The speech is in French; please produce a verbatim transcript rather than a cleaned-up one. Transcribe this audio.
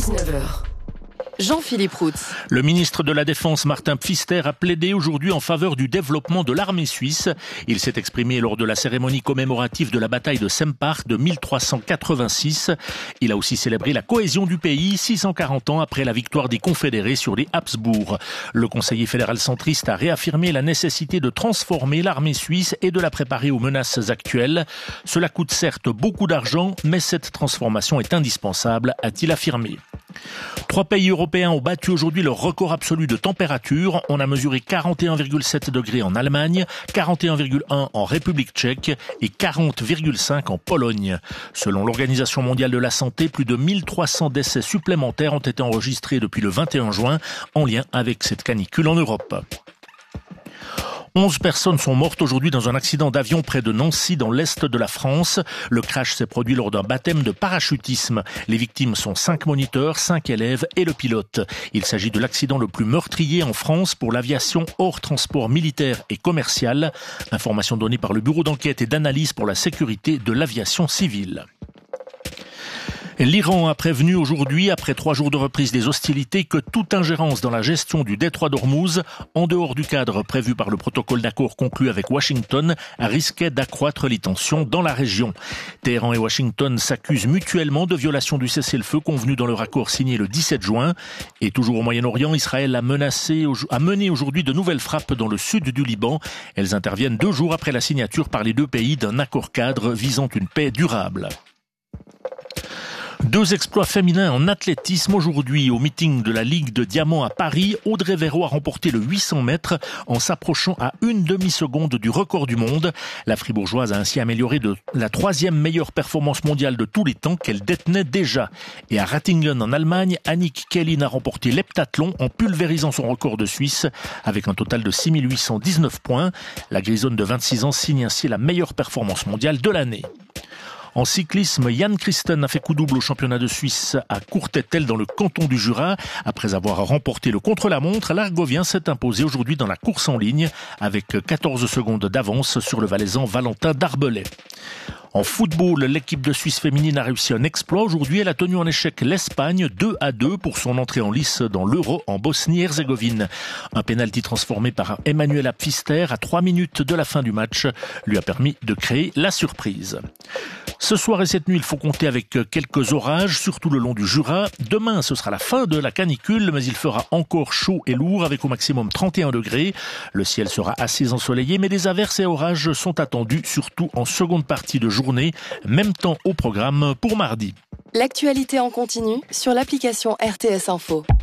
dix-neuf heures. Jean-Philippe Roux. Le ministre de la Défense, Martin Pfister, a plaidé aujourd'hui en faveur du développement de l'armée suisse. Il s'est exprimé lors de la cérémonie commémorative de la bataille de Sempach de mille trois cent quatre-vingt-six. Il a aussi célébré la cohésion du pays, six cent quarante ans après la victoire des Confédérés sur les Habsbourg. Le conseiller fédéral centriste a réaffirmé la nécessité de transformer l'armée suisse et de la préparer aux menaces actuelles. Cela coûte certes beaucoup d'argent, mais cette transformation est indispensable, a-t-il affirmé. Trois pays européens ont battu aujourd'hui leur record absolu de température. On a mesuré quarante et un virgule sept degrés en Allemagne, quarante et un virgule un en République tchèque et quarante virgule cinq en Pologne. Selon l'Organisation mondiale de la santé, plus de mille trois cents décès supplémentaires ont été enregistrés depuis le vingt et un juin en lien avec cette canicule en Europe. Onze personnes sont mortes aujourd'hui dans un accident d'avion près de Nancy, dans l'est de la France. Le crash s'est produit lors d'un baptême de parachutisme. Les victimes sont cinq moniteurs, cinq élèves et le pilote. Il s'agit de l'accident le plus meurtrier en France pour l'aviation hors transport militaire et commercial. Information donnée par le Bureau d'enquête et d'analyse pour la sécurité de l'aviation civile. L'Iran a prévenu aujourd'hui, après trois jours de reprise des hostilités, que toute ingérence dans la gestion du détroit d'Ormuz, en dehors du cadre prévu par le protocole d'accord conclu avec Washington, risquait d'accroître les tensions dans la région. Téhéran et Washington s'accusent mutuellement de violation du cessez-le-feu convenu dans leur accord signé le dix-sept juin. Et toujours au Moyen-Orient, Israël a, menacé, a mené aujourd'hui de nouvelles frappes dans le sud du Liban. Elles interviennent deux jours après la signature par les deux pays d'un accord cadre visant une paix durable. Deux exploits féminins en athlétisme aujourd'hui. Au meeting de la Ligue de Diamant à Paris, Audrey Verreau a remporté le huit cents mètres en s'approchant à une demi-seconde du record du monde. La Fribourgeoise a ainsi amélioré de la troisième meilleure performance mondiale de tous les temps qu'elle détenait déjà. Et à Ratingen en Allemagne, Annick Kellin a remporté l'heptathlon en pulvérisant son record de Suisse avec un total de six mille huit cent dix-neuf points. La Grisonne de vingt-six ans signe ainsi la meilleure performance mondiale de l'année. En cyclisme, Jan Christen a fait coup double au championnat de Suisse à Courtétel dans le canton du Jura. Après avoir remporté le contre-la-montre, l'Argovien s'est imposé aujourd'hui dans la course en ligne avec quatorze secondes d'avance sur le Valaisan Valentin Darbelay. En football, l'équipe de Suisse féminine a réussi un exploit. Aujourd'hui, elle a tenu en échec l'Espagne deux à deux pour son entrée en lice dans l'Euro en Bosnie-Herzégovine. Un pénalty transformé par Emmanuela Pfister à trois minutes de la fin du match lui a permis de créer la surprise. Ce soir et cette nuit, il faut compter avec quelques orages, surtout le long du Jura. Demain, ce sera la fin de la canicule, mais il fera encore chaud et lourd avec au maximum trente et un degrés. Le ciel sera assez ensoleillé, mais des averses et orages sont attendus, surtout en seconde partie de journée. Même temps au programme pour mardi. L'actualité en continu sur l'application R T S Info.